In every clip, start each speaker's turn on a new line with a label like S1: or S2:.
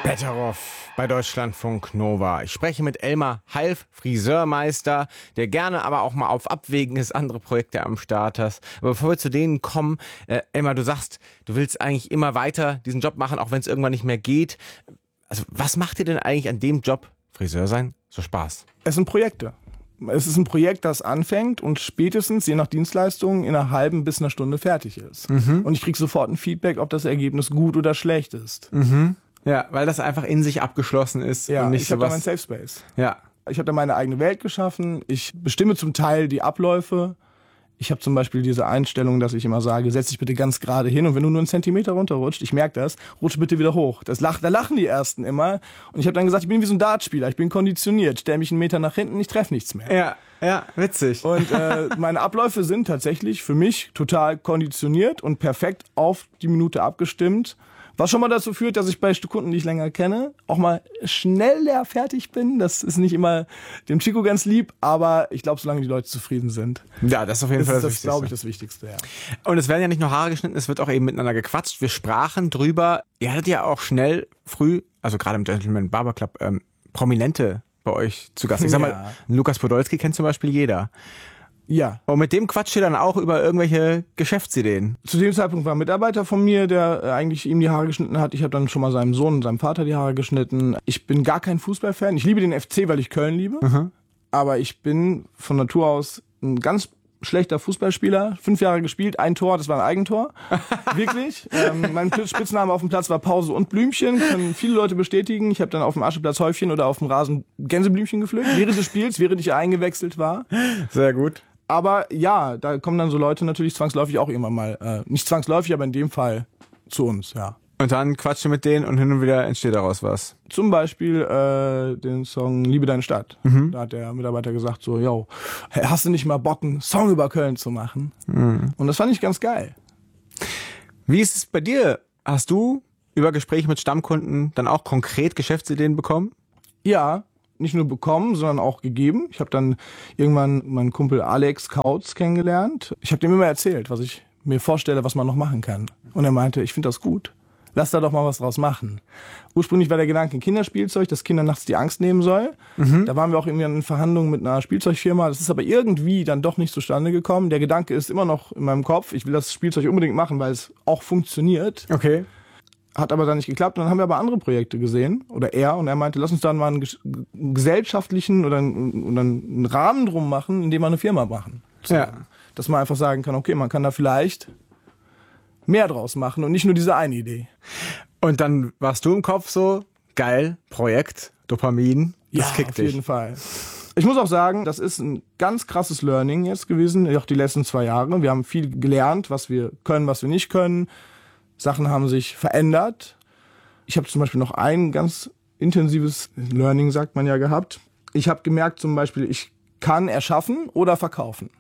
S1: Betteroff bei Deutschlandfunk Nova. Ich spreche mit Elmar Half, Friseurmeister, der gerne aber auch mal auf Abwägen ist, andere Projekte am Start hast. Aber bevor wir zu denen kommen, Elmar, du sagst, du willst eigentlich immer weiter diesen Job machen, auch wenn es irgendwann nicht mehr geht. Also was macht dir denn eigentlich an dem Job, Friseur sein, so Spaß?
S2: Es sind Projekte. Es ist ein Projekt, das anfängt und spätestens, je nach Dienstleistung, in einer halben bis einer Stunde fertig ist. Und ich kriege sofort ein Feedback, ob das Ergebnis gut oder schlecht ist.
S1: Ja, weil das einfach in sich abgeschlossen ist.
S2: Ja,
S1: und nicht
S2: ich habe da
S1: sowas.
S2: meinen Safe Space.
S1: Ja.
S2: Ich habe da meine eigene Welt geschaffen. Ich bestimme zum Teil die Abläufe. Ich habe zum Beispiel diese Einstellung, dass ich immer sage, setz dich bitte ganz gerade hin und wenn du nur einen Zentimeter runterrutscht, ich merke das, rutsch bitte wieder hoch. Da lachen die Ersten immer. Und ich habe dann gesagt, ich bin wie so ein Dartspieler, ich bin konditioniert, stell mich einen Meter nach hinten, ich treffe nichts mehr.
S1: Ja, witzig.
S2: Und meine Abläufe sind tatsächlich für mich total konditioniert und perfekt auf die Minute abgestimmt. Was schon mal dazu führt, dass ich bei Kunden, die ich länger kenne, auch mal schneller fertig bin. Das ist nicht immer dem Chico ganz lieb, aber ich glaube, solange die Leute zufrieden sind.
S1: Ja, das ist auf jeden Fall das
S2: Das ist,
S1: Wichtigste.
S2: glaube ich, das Wichtigste, ja.
S1: Und es werden ja nicht nur Haare geschnitten, es wird auch eben miteinander gequatscht. Wir sprachen drüber. Ihr hattet ja auch schnell früh, also gerade im Gentleman Barber Club, Prominente bei euch zu Gast. Ich sag mal, Lukas Podolski kennt zum Beispiel jeder.
S2: Ja.
S1: Und mit dem quatscht ihr dann auch über irgendwelche Geschäftsideen.
S2: Zu dem Zeitpunkt war ein Mitarbeiter von mir, der eigentlich ihm die Haare geschnitten hat. Ich habe dann schon mal seinem Sohn und seinem Vater die Haare geschnitten. Ich bin gar kein Fußballfan. Ich liebe den FC, weil ich Köln liebe. Aber ich bin von Natur aus ein ganz schlechter Fußballspieler. 5 Jahre gespielt, ein Tor, das war ein Eigentor. Wirklich. Mein Spitzname auf dem Platz war Pause und Blümchen. Können viele Leute bestätigen. Ich habe dann auf dem Ascheplatz Häufchen oder auf dem Rasen Gänseblümchen gepflückt. Während des Spiels, während ich eingewechselt war.
S1: Sehr gut.
S2: Aber ja, da kommen dann so Leute natürlich zwangsläufig auch immer mal, nicht zwangsläufig, aber in dem Fall zu uns, ja.
S1: Und dann quatscht ihr mit denen und hin und wieder entsteht daraus was.
S2: Zum Beispiel den Song Liebe deine Stadt. Da hat der Mitarbeiter gesagt so, yo, hast du nicht mal Bock, einen Song über Köln zu machen? Und das fand ich ganz geil.
S1: Wie ist es bei dir? Hast du über Gespräche mit Stammkunden dann auch konkret Geschäftsideen bekommen?
S2: Ja, nicht nur bekommen, sondern auch gegeben. Ich habe dann irgendwann meinen Kumpel Alex Kautz kennengelernt. Ich habe dem immer erzählt, was ich mir vorstelle, was man noch machen kann. Und er meinte, ich finde das gut. Lass da doch mal was draus machen. Ursprünglich war der Gedanke ein Kinderspielzeug, das Kindern nachts die Angst nehmen soll. Da waren wir auch irgendwie in Verhandlungen mit einer Spielzeugfirma. Das ist aber irgendwie dann doch nicht zustande gekommen. Der Gedanke ist immer noch in meinem Kopf. Ich will das Spielzeug unbedingt machen, weil es auch funktioniert.
S1: Okay.
S2: Hat aber dann nicht geklappt. Und dann haben wir aber andere Projekte gesehen. Oder er. Und er meinte, lass uns dann mal einen gesellschaftlichen oder einen Rahmen drum machen, in dem wir eine Firma machen.
S1: Ja.
S2: Dass man einfach sagen kann, okay, man kann da vielleicht mehr draus machen und nicht nur diese eine Idee.
S1: Und dann warst du im Kopf so, geil, Projekt, Dopamin, das kickt
S2: auf
S1: dich.
S2: jeden Fall. Ich muss auch sagen, das ist ein ganz krasses Learning jetzt gewesen, auch die letzten 2 Jahre. Wir haben viel gelernt, was wir können, was wir nicht können. Sachen haben sich verändert. Ich habe zum Beispiel noch ein ganz intensives Learning, sagt man ja, gehabt. Ich habe gemerkt zum Beispiel, ich kann erschaffen oder verkaufen.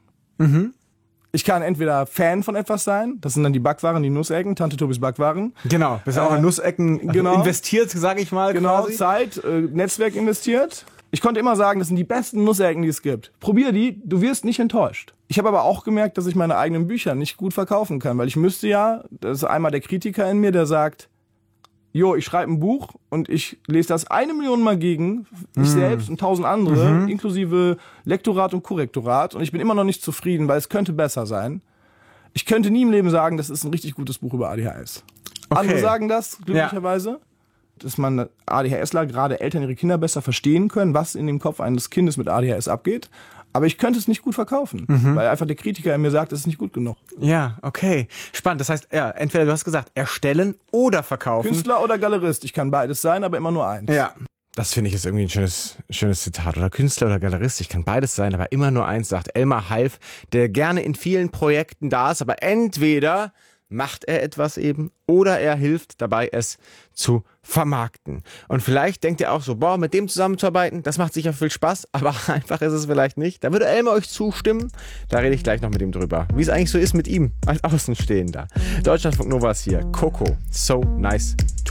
S2: Ich kann entweder Fan von etwas sein, das sind dann die Backwaren, die Nussecken, Tante Tobis Backwaren.
S1: Genau, bist auch in Nussecken investiert, sag ich mal.
S2: Genau,
S1: quasi.
S2: Zeit, Netzwerk investiert. Ich konnte immer sagen, das sind die besten Nussecken, die es gibt. Probier die, du wirst nicht enttäuscht. Ich habe aber auch gemerkt, dass ich meine eigenen Bücher nicht gut verkaufen kann, weil ich müsste ja, das ist einmal der Kritiker in mir, der sagt, jo, ich schreibe ein Buch und ich lese das 1 Million Mal gegen, ich selbst und 1000 andere, inklusive Lektorat und Korrektorat, und ich bin immer noch nicht zufrieden, weil es könnte besser sein. Ich könnte nie im Leben sagen, das ist ein richtig gutes Buch über ADHS.
S1: Okay.
S2: Andere sagen das, glücklicherweise, dass man ADHSler, gerade Eltern, ihre Kinder besser verstehen können, was in dem Kopf eines Kindes mit ADHS abgeht. Aber ich könnte es nicht gut verkaufen, weil einfach der Kritiker in mir sagt, es ist nicht gut genug.
S1: Ja, okay. Spannend. Das heißt, ja, entweder du hast gesagt, erstellen oder verkaufen.
S2: Künstler oder Galerist, ich kann beides sein, aber immer nur eins.
S1: Ja. Das finde ich ist irgendwie ein schönes Zitat. Oder Künstler oder Galerist, ich kann beides sein, aber immer nur eins, sagt Elmar Half, der gerne in vielen Projekten da ist, aber entweder macht er etwas eben oder er hilft dabei, es zu vermarkten. Und vielleicht denkt ihr auch so, boah, mit dem zusammenzuarbeiten, das macht sicher viel Spaß, aber einfach ist es vielleicht nicht. Da würde Elmar euch zustimmen. Da rede ich gleich noch mit ihm drüber, wie es eigentlich so ist mit ihm als Außenstehender. Deutschlandfunk Nova ist hier. Coco, so nice.